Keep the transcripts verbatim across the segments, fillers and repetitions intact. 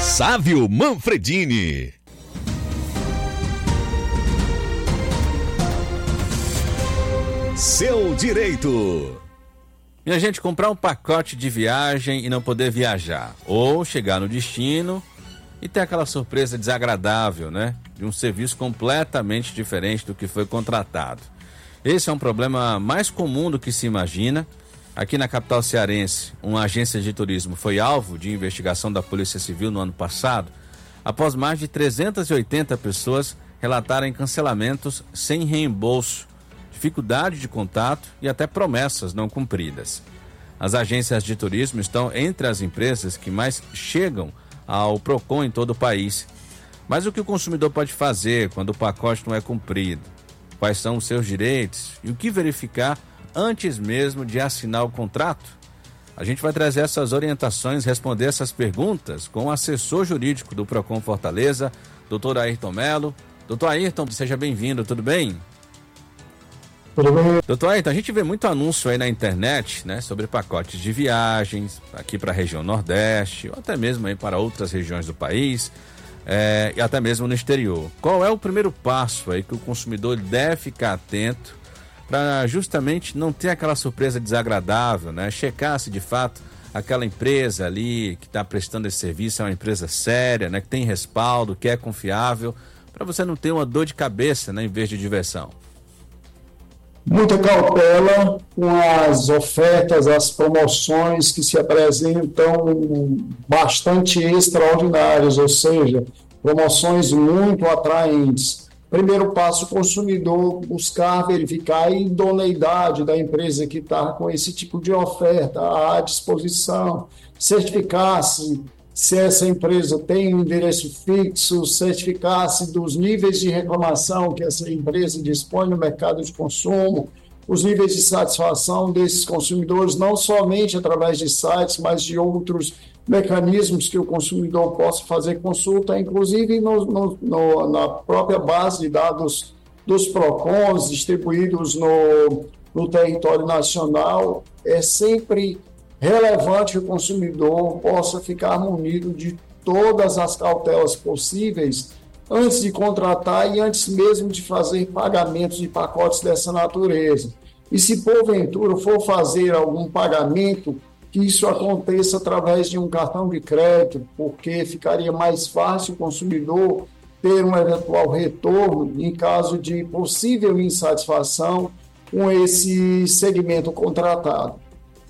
Sávio Manfredini. Seu direito. Minha gente, comprar um pacote de viagem e não poder viajar, ou chegar no destino e ter aquela surpresa desagradável, né? De um serviço completamente diferente do que foi contratado. Esse é um problema mais comum do que se imagina. Aqui na capital cearense, uma agência de turismo foi alvo de investigação da Polícia Civil no ano passado, após mais de trezentas e oitenta pessoas relatarem cancelamentos sem reembolso, dificuldade de contato e até promessas não cumpridas. As agências de turismo estão entre as empresas que mais chegam ao PROCON em todo o país. Mas o que o consumidor pode fazer quando o pacote não é cumprido? Quais são os seus direitos e o que verificar antes mesmo de assinar o contrato? A gente vai trazer essas orientações, responder essas perguntas com o assessor jurídico do PROCON Fortaleza, doutor Ayrton Melo. Doutor Ayrton, seja bem-vindo, tudo bem? Tudo bem? Doutor Ayrton, a gente vê muito anúncio aí na internet, né, sobre pacotes de viagens aqui para a região Nordeste, ou até mesmo aí para outras regiões do país, é, e até mesmo no exterior. Qual é o primeiro passo aí que o consumidor deve ficar atento para justamente não ter aquela surpresa desagradável, né? Checar se de fato aquela empresa ali que está prestando esse serviço é uma empresa séria, né, que tem respaldo, que é confiável, para você não ter uma dor de cabeça, né, em vez de diversão. Muita cautela com as ofertas, as promoções que se apresentam bastante extraordinárias, ou seja, promoções muito atraentes. Primeiro passo, o consumidor buscar verificar a idoneidade da empresa que está com esse tipo de oferta à disposição, certificar-se se essa empresa tem um endereço fixo, certificar-se dos níveis de reclamação que essa empresa dispõe no mercado de consumo, os níveis de satisfação desses consumidores, não somente através de sites, mas de outros mecanismos que o consumidor possa fazer consulta, inclusive no, no, no, na própria base de dados dos PROCONs distribuídos no, no território nacional. É sempre relevante que o consumidor possa ficar munido de todas as cautelas possíveis antes de contratar e antes mesmo de fazer pagamentos de pacotes dessa natureza. E se porventura for fazer algum pagamento, que isso aconteça através de um cartão de crédito, porque ficaria mais fácil o consumidor ter um eventual retorno em caso de possível insatisfação com esse segmento contratado.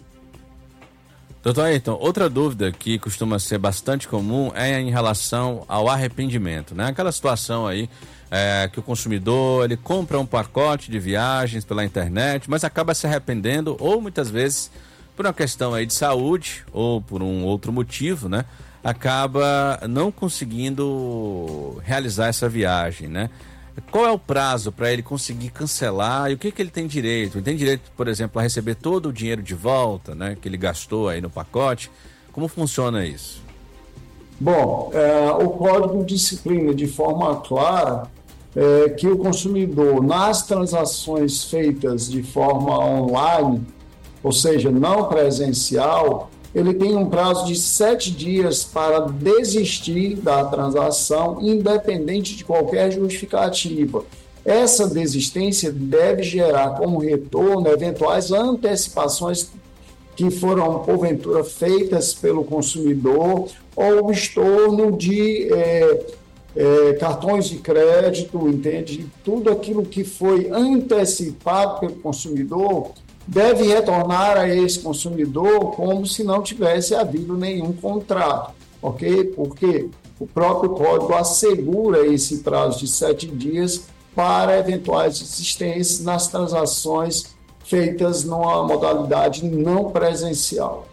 Doutor Ayrton, outra dúvida que costuma ser bastante comum é em relação ao arrependimento, né? Aquela situação aí é, que o consumidor ele compra um pacote de viagens pela internet, mas acaba se arrependendo ou muitas vezes por uma questão aí de saúde ou por um outro motivo, né? Acaba não conseguindo realizar essa viagem, né? Qual é o prazo para ele conseguir cancelar e o que, que ele tem direito? Ele tem direito, por exemplo, a receber todo o dinheiro de volta, né, que ele gastou aí no pacote? Como funciona isso? Bom, é, o Código disciplina de forma clara é, que o consumidor, nas transações feitas de forma online, ou seja, não presencial, ele tem um prazo de sete dias para desistir da transação, independente de qualquer justificativa. Essa desistência deve gerar como retorno eventuais antecipações que foram, porventura, feitas pelo consumidor ou o estorno de é, é, cartões de crédito, entende? Tudo aquilo que foi antecipado pelo consumidor deve retornar a esse consumidor como se não tivesse havido nenhum contrato, ok? Porque o próprio código assegura esse prazo de sete dias para eventuais desistências nas transações feitas numa modalidade não presencial.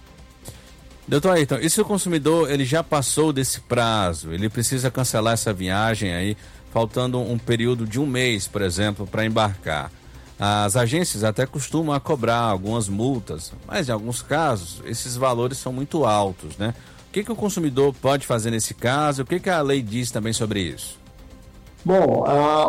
Doutor Ayrton, e se o consumidor ele já passou desse prazo, ele precisa cancelar essa viagem aí, faltando um período de um mês, por exemplo, para embarcar? As agências até costumam cobrar algumas multas, mas em alguns casos esses valores são muito altos, né? O que, que o consumidor pode fazer nesse caso? O que, que a lei diz também sobre isso? Bom, a